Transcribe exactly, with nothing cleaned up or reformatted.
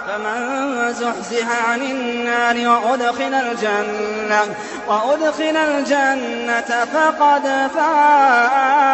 فمن زحزح عن النار وأدخل الجنة, وأدخل الجنة فقد فاز.